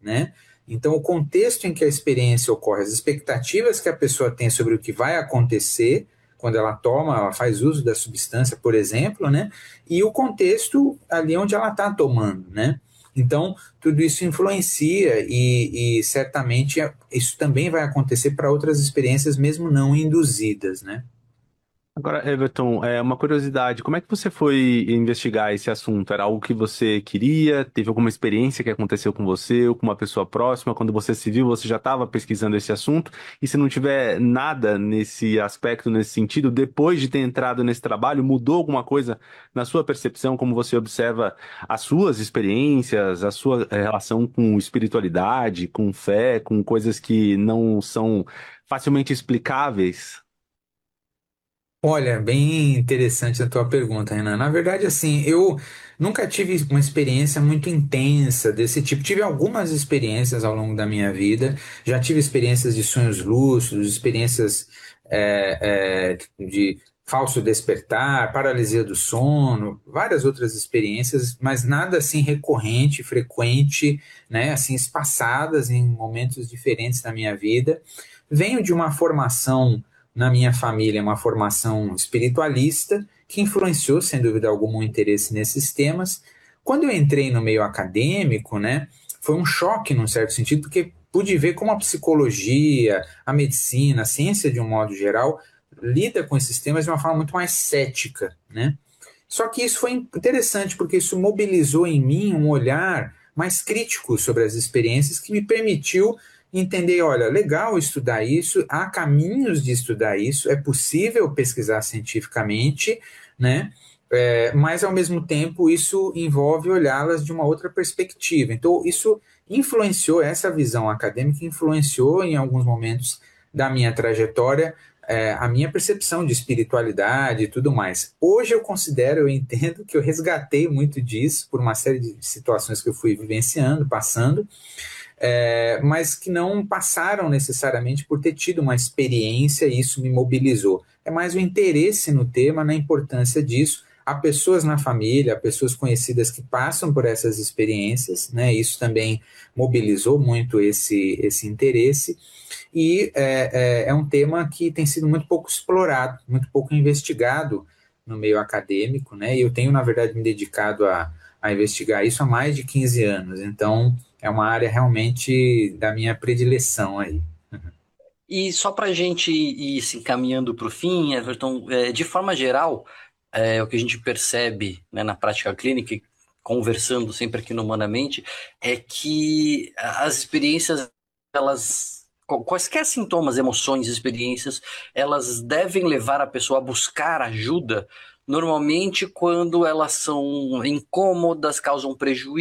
né? Então, o contexto em que a experiência ocorre, as expectativas que a pessoa tem sobre o que vai acontecer quando ela faz uso da substância, por exemplo, né? E o contexto ali onde ela está tomando, né? Então, tudo isso influencia e certamente isso também vai acontecer para outras experiências, mesmo não induzidas, né? Agora, Everton, uma curiosidade, como é que você foi investigar esse assunto? Era algo que você queria? Teve alguma experiência que aconteceu com você ou com uma pessoa próxima? Quando você se viu, você já estava pesquisando esse assunto? E se não tiver nada nesse aspecto, nesse sentido, depois de ter entrado nesse trabalho, mudou alguma coisa na sua percepção, como você observa as suas experiências, a sua relação com espiritualidade, com fé, com coisas que não são facilmente explicáveis? Olha, bem interessante a tua pergunta, Renan. Na verdade, assim, eu nunca tive uma experiência muito intensa desse tipo. Tive algumas experiências ao longo da minha vida. Já tive experiências de sonhos lúcidos, experiências de falso despertar, paralisia do sono, várias outras experiências, mas nada assim recorrente, frequente, né? Assim, espaçadas em momentos diferentes da minha vida. Venho de uma formação na minha família uma formação espiritualista que influenciou, sem dúvida alguma, o interesse nesses temas. Quando eu entrei no meio acadêmico, né, foi um choque, num certo sentido, porque pude ver como a psicologia, a medicina, a ciência de um modo geral, lida com esses temas de uma forma muito mais cética, né? Só que isso foi interessante, porque isso mobilizou em mim um olhar mais crítico sobre as experiências que me permitiu entender, olha, legal estudar isso, há caminhos de estudar isso, é possível pesquisar cientificamente, né? Mas ao mesmo tempo isso envolve olhá-las de uma outra perspectiva. Então isso influenciou, essa visão acadêmica influenciou em alguns momentos da minha trajetória a minha percepção de espiritualidade e tudo mais. Hoje eu considero, eu entendo que eu resgatei muito disso por uma série de situações que eu fui vivenciando, passando, mas que não passaram necessariamente por ter tido uma experiência e isso me mobilizou. É mais o interesse no tema, na importância disso. Há pessoas na família, há pessoas conhecidas que passam por essas experiências, né? Isso também mobilizou muito esse interesse. E é um tema que tem sido muito pouco explorado, muito pouco investigado no meio acadêmico, né? E eu tenho, na verdade, me dedicado a investigar isso há mais de 15 anos. Então, é uma área realmente da minha predileção aí. E só para a gente ir se encaminhando para o fim, Everton, de forma geral, o que a gente percebe, né, na prática clínica, e conversando sempre aqui no Humanamente, é que as experiências, elas, quaisquer sintomas, emoções, experiências, elas devem levar a pessoa a buscar ajuda. Normalmente, quando elas são incômodas, causam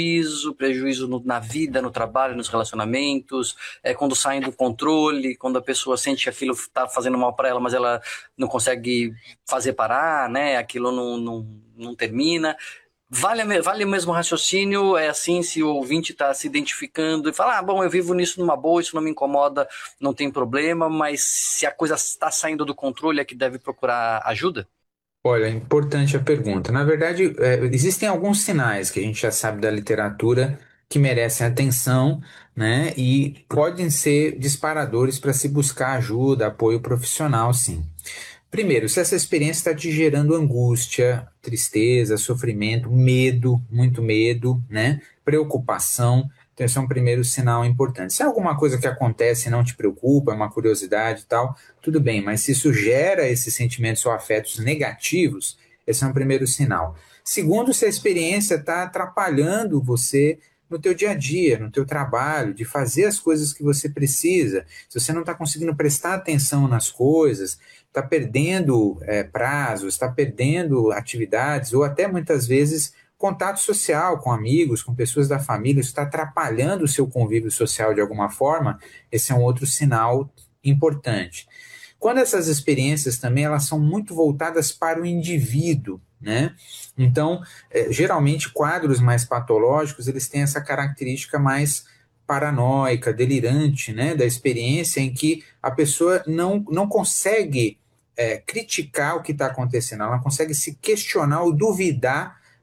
prejuízo na vida, no trabalho, nos relacionamentos, quando saem do controle, quando a pessoa sente que aquilo está fazendo mal para ela, mas ela não consegue fazer parar, né? Aquilo não termina. Vale o mesmo raciocínio, é assim, se o ouvinte está se identificando e fala, bom, eu vivo nisso numa boa, isso não me incomoda, não tem problema, mas se a coisa está saindo do controle é que deve procurar ajuda? Olha, é importante a pergunta. Na verdade, existem alguns sinais que a gente já sabe da literatura que merecem atenção, né? E podem ser disparadores para se buscar ajuda, apoio profissional, sim. Primeiro, se essa experiência está te gerando angústia, tristeza, sofrimento, medo, muito medo, né? Preocupação. Então, esse é um primeiro sinal importante. Se é alguma coisa que acontece e não te preocupa, é uma curiosidade e tal, tudo bem, mas se isso gera esses sentimentos ou afetos negativos, esse é um primeiro sinal. Segundo, se a experiência está atrapalhando você no teu dia a dia, no teu trabalho, de fazer as coisas que você precisa, se você não está conseguindo prestar atenção nas coisas, está perdendo prazos, está perdendo atividades, ou até muitas vezes contato social com amigos, com pessoas da família, isso está atrapalhando o seu convívio social de alguma forma, esse é um outro sinal importante. Quando essas experiências também elas são muito voltadas para o indivíduo, né? Então, geralmente quadros mais patológicos eles têm essa característica mais paranoica, delirante, né? Da experiência em que a pessoa não consegue criticar o que está acontecendo, ela não consegue se questionar ou duvidar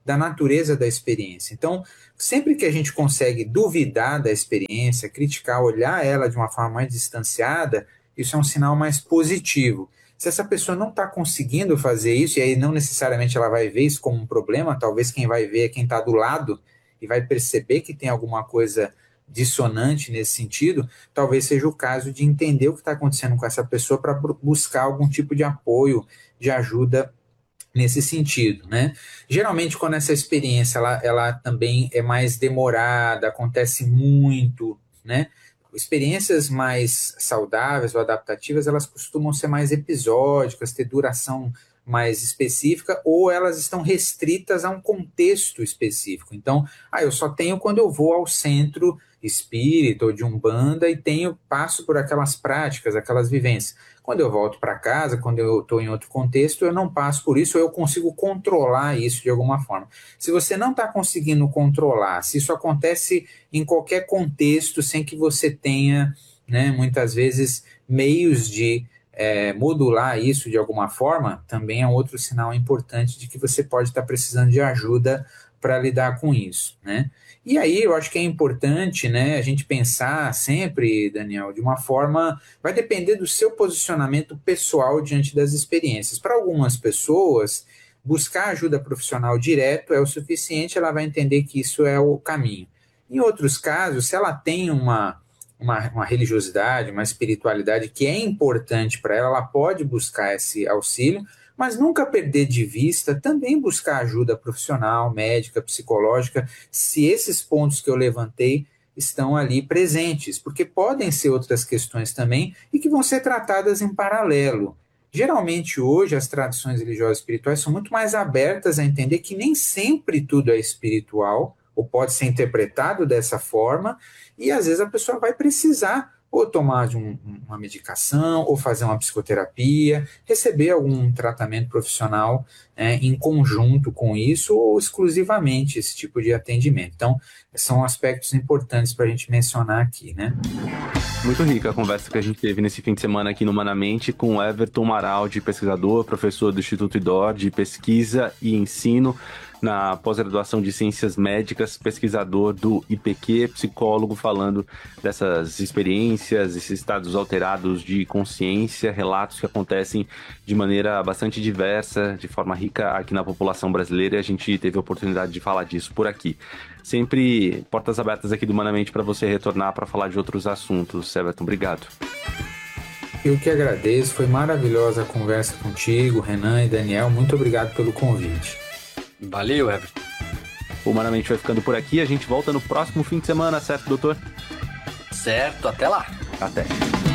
da natureza da experiência. Então, sempre que a gente consegue duvidar da experiência, criticar, olhar ela de uma forma mais distanciada, isso é um sinal mais positivo. Se essa pessoa não está conseguindo fazer isso, e aí não necessariamente ela vai ver isso como um problema, talvez quem vai ver é quem está do lado e vai perceber que tem alguma coisa dissonante nesse sentido, talvez seja o caso de entender o que está acontecendo com essa pessoa para buscar algum tipo de apoio, de ajuda nesse sentido, né? Geralmente, quando essa experiência ela também é mais demorada, acontece muito, né? Experiências mais saudáveis ou adaptativas, elas costumam ser mais episódicas, ter duração mais específica, ou elas estão restritas a um contexto específico. Então, eu só tenho quando eu vou ao centro espírita ou de umbanda e passo por aquelas práticas, aquelas vivências. Quando eu volto para casa, quando eu estou em outro contexto, eu não passo por isso, ou eu consigo controlar isso de alguma forma. Se você não está conseguindo controlar, se isso acontece em qualquer contexto, sem que você tenha, né, muitas vezes, meios de modular isso de alguma forma, também é um outro sinal importante de que você pode estar precisando de ajuda para lidar com isso, né? E aí eu acho que é importante, né, a gente pensar sempre, Daniel, de uma forma, vai depender do seu posicionamento pessoal diante das experiências. Para algumas pessoas, buscar ajuda profissional direto é o suficiente, ela vai entender que isso é o caminho. Em outros casos, se ela tem uma religiosidade, uma espiritualidade que é importante para ela pode buscar esse auxílio, mas nunca perder de vista também buscar ajuda profissional, médica, psicológica, se esses pontos que eu levantei estão ali presentes, porque podem ser outras questões também e que vão ser tratadas em paralelo. Geralmente hoje as tradições religiosas espirituais são muito mais abertas a entender que nem sempre tudo é espiritual, ou pode ser interpretado dessa forma, e às vezes a pessoa vai precisar ou tomar de uma medicação, ou fazer uma psicoterapia, receber algum tratamento profissional em conjunto com isso, ou exclusivamente esse tipo de atendimento. Então, são aspectos importantes para a gente mencionar aqui, né? Muito rica a conversa que a gente teve nesse fim de semana aqui no Humanamente com o Everton Maraldi, pesquisador, professor do Instituto IDOR de Pesquisa e Ensino na pós-graduação de Ciências Médicas, pesquisador do IPQ, psicólogo, falando dessas experiências, esses estados alterados de consciência, relatos que acontecem de maneira bastante diversa, de forma rica aqui na população brasileira, e a gente teve a oportunidade de falar disso por aqui. Sempre portas abertas aqui do Humanamente para você retornar para falar de outros assuntos. Everton, obrigado. Eu que agradeço, foi maravilhosa a conversa contigo, Renan e Daniel, muito obrigado pelo convite. Valeu, Everton. O Humanamente vai ficando por aqui, a gente volta no próximo fim de semana, certo, doutor? Certo, até lá. Até.